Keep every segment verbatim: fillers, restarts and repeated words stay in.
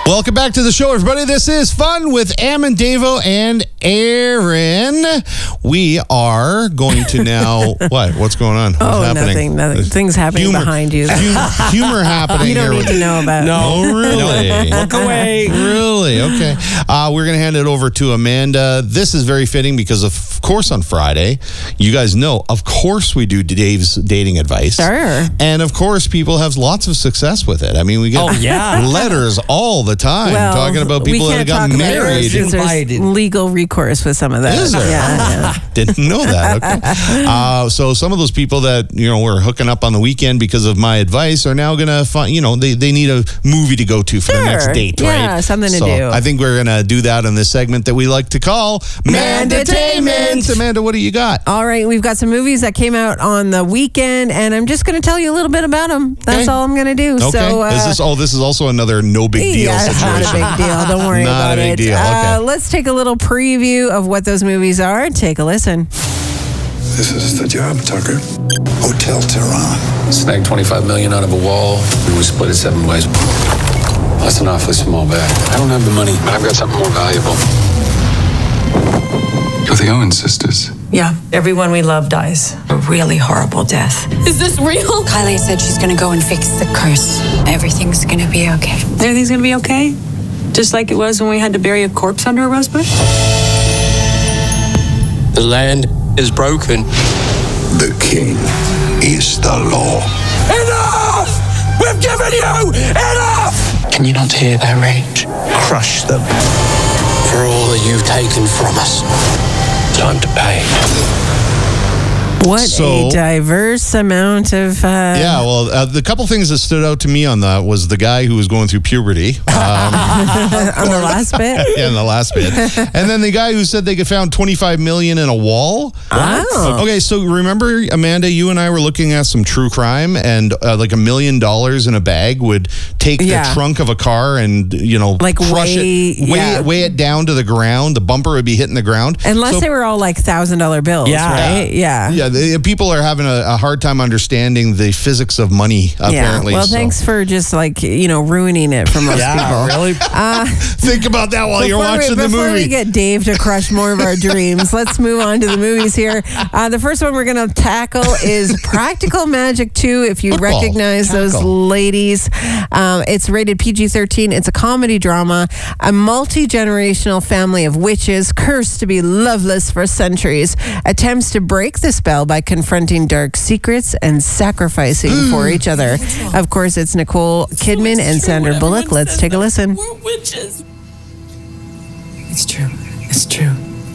Welcome back to the show, everybody. This is Fun with Am and Davo and Aaron. We are going to now... What? What's going on? What's oh, happening? nothing. nothing. Things happening humor, behind you. Humor, humor happening you don't here. need to know about. No, Oh, really? Look away. Really? Okay. Uh, we're going to hand it over to Amanda. This is very fitting because, of course, on Friday, you guys know, of course, we do Dave's dating advice. Sure. And, of course, people have lots of success with it. I mean, we get Oh, yeah. letters all the time Well, talking about we people that can't got talk about married. yours 'cause there's Invited. legal recourse with some of that. Is there? Yeah, yeah. Didn't know that. Okay. Uh, so some of those people that, you know, were hooking up on the weekend because of my advice are now going to find, you know, they, they need a movie to go to for Sure. the next date, right? Yeah, something to so do. I think we're going to do that in this segment that we like to call Mandatainment. Amanda, what do you got? All right, we've got some movies that came out on the weekend, and I'm just going to tell you a little bit about them. That's Okay. all I'm going to do. Okay. So, uh, is this, oh, this is also another no big deal yeah, it's not situation. a big deal. Don't worry Not a about big it. deal. Uh, Okay. let's take a little preview of what those movies are. Take a listen. This is the job, Tucker. Hotel Tehran. Snagged twenty-five million out of a wall, and we split it seven ways. That's an awfully small bag. I don't have the money, but I've got something more valuable. You're the Owen sisters. Yeah, everyone we love dies. A really horrible death. Is this real? Kylie said she's gonna go and fix the curse. Everything's gonna be okay. Everything's gonna be okay? Just like it was when we had to bury a corpse under a rose bush? The land is broken. The king is the law. Enough! We've given you enough! Can you not hear their rage? Crush them. For all that you've taken from us. Time to pay. What So- a diverse amount of... Uh, Yeah, well, uh, the couple things that stood out to me on that was the guy who was going through puberty. Um, on the last bit. yeah, in the last bit. And then the guy who said they could found twenty-five million in a wall. Oh. Okay, so remember, Amanda, you and I were looking at some true crime, and uh, like a million dollars in a bag would take Yeah. the trunk of a car and, you know, Like crush weigh- it, weigh, yeah. it, weigh it down to the ground. The bumper would be hitting the ground. Unless So- they were all like one thousand dollars bills, Yeah. right? Yeah. Yeah, the, people are having a, a hard time understanding the physics of money, apparently. Well, so. thanks for just like, you know, ruining it for most Yeah, people. really? Think about that while you're Before we- watching the Before movie. we get Dave to crush more of our dreams, let's move on to the movies here. Uh, the first one we're going to tackle is Practical Magic two. If you Football. recognize those Tackle. ladies, um, it's rated P G thirteen. It's a comedy drama. A multi-generational family of witches cursed to be loveless for centuries attempts to break the spell by confronting dark secrets and sacrificing for each other. Of course, it's Nicole Kidman and Sandra Bullock. Let's take a listen. We're witches. It's true. It's true.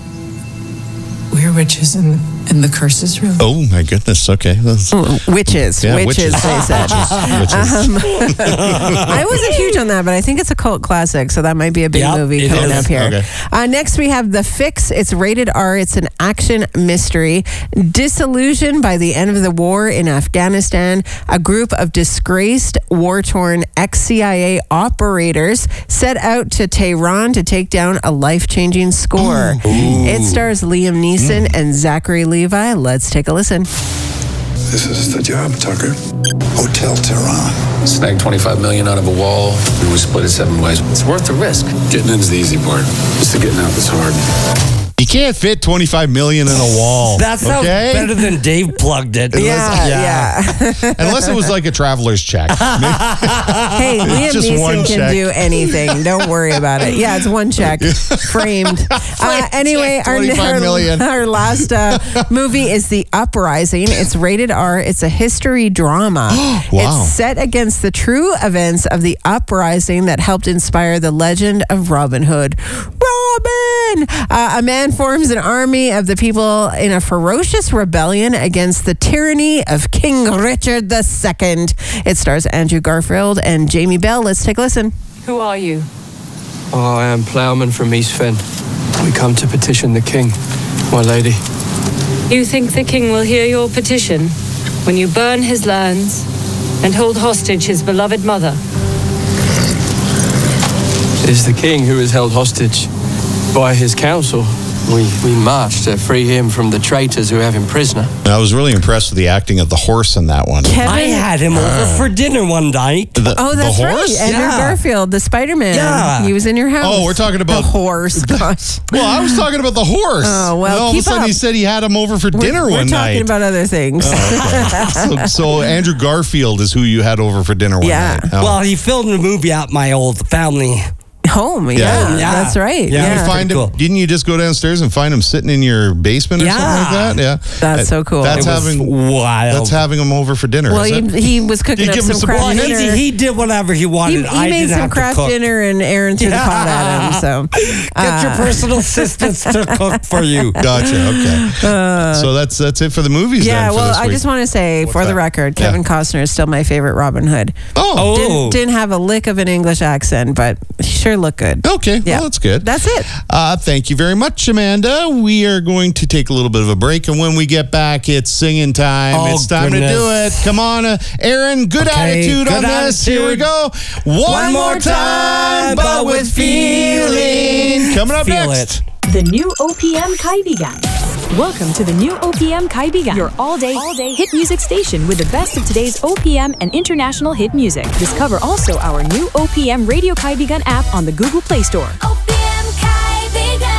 We're witches and, and the curse is real. Oh, my goodness. Okay. That's, Witches, yeah, witches, they said. Witches. Um, I wasn't huge on that, but I think it's a cult classic, so that might be a big Yep, movie it coming is. up here. Okay. Uh, next, we have The Fix. It's rated R. It's an action mystery. Disillusioned by the end of the war in Afghanistan, a group of disgraced, war-torn ex-C I A operators set out to Tehran to take down a life-changing score. It stars Liam Neeson and Zachary Levi. Let's take a listen. This is the job, Tucker. Hotel Tehran. Snagged twenty-five million out of a wall, and we split it seven ways. It's worth the risk. Getting in's the easy part. Just the getting out that's hard. You can't fit twenty-five million in a wall. That sounds okay? better than Dave plugged it. Yeah, yeah. Unless it was like a traveler's check. Hey, Liam just one Neeson can check. do anything. Don't worry about it. Yeah, it's one check, framed. Uh, anyway, check, our, twenty-five our, million. our last uh, movie is The Uprising. It's rated R. It's a history drama. Wow. It's set against the true events of the uprising that helped inspire the legend of Robin Hood. Robin! Uh, a man forms an army of the people in a ferocious rebellion against the tyranny of King Richard the Second. It stars Andrew Garfield and Jamie Bell. Let's take a listen. Who are you? Oh, I am ploughman from East Fen. We come to petition the king, my lady. You think the king will hear your petition when you burn his lands and hold hostage his beloved mother? It is the king who is held hostage by his council We, we marched to free him from the traitors who have him prisoner. And I was really impressed with the acting of the horse in that one. Kevin, I had him over for dinner one night. The, oh, that's the right. horse? Andrew Yeah. Garfield, the Spider-Man. Yeah. He was in your house. Oh, we're talking about- the horse. Gosh. Well, I was talking about the horse. Oh, well, And all keep of a sudden up. he said he had him over for dinner we're, one we're talking night. about other things. so, so Andrew Garfield is who you had over for dinner one Yeah. night. Oh. Well, he filmed a movie at my old family. Home, yeah, Yeah. Yeah. that's right. Yeah. Yeah, Didn't you find him, cool. didn't you just go downstairs and find him sitting in your basement or Yeah. something like that? Yeah. That's so cool. That's It was having wild. That's having him over for dinner. well, is it? he, he was cooking You up give him some some craft points? dinner. He, he did whatever he wanted. He, he I made didn't some have to craft cook. dinner, and Aaron threw the pot at him. So Get your uh, personal assistants to cook for you. Gotcha. Okay. so that's that's it for the movies. yeah. then for Well, this I week. just want to say, What's for the that? record, Yeah. Kevin Costner is still my favorite Robin Hood. Oh. Oh. Didn't, didn't have a lick of an English accent, but he sure looked good. Okay. Yeah. Well, that's good. That's it. Uh, thank you very much, Amanda. We are going to take a little bit of a break, and when we get back, it's singing time. Oh, it's time goodness. to do it. Come on, uh, Aaron. Good Okay, attitude good on this. Here we attitude. go. One, One more more time, time, but but with with feeling. Coming up Feel next. it. The new O P M Kaibigan. Welcome to the new O P M Kaibigan, your all-day, all-day hit music station with the best of today's O P M and international hit music. Discover also our new O P M Radio Kaibigan app on the Google Play Store. O P M Kaibigan.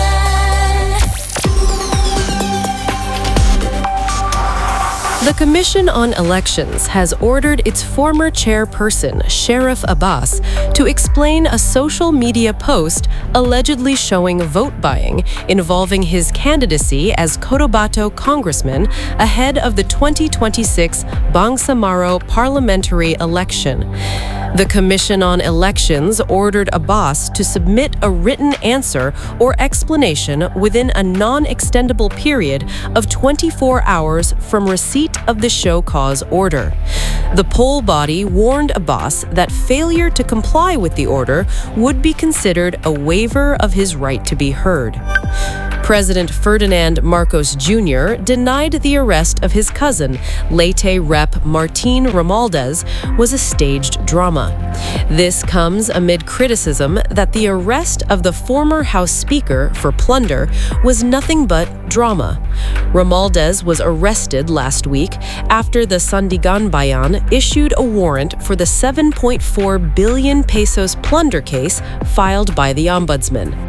The Commission on Elections has ordered its former chairperson, Sheriff Abbas, to explain a social media post allegedly showing vote buying involving his candidacy as Cotabato congressman ahead of the twenty twenty-six Bangsamoro parliamentary election. The Commission on Elections ordered Abbas to submit a written answer or explanation within a non-extendable period of twenty-four hours from receipt of the show cause order. The poll body warned Abbas that failure to comply with the order would be considered a waiver of his right to be heard. President Ferdinand Marcos Junior denied the arrest of his cousin, Leyte Rep Martin Romualdez, was a staged drama. This comes amid criticism that the arrest of the former House Speaker for plunder was nothing but drama. Romualdez was arrested last week after the Sandigan Bayan issued a warrant for the seven point four billion pesos plunder case filed by the Ombudsman.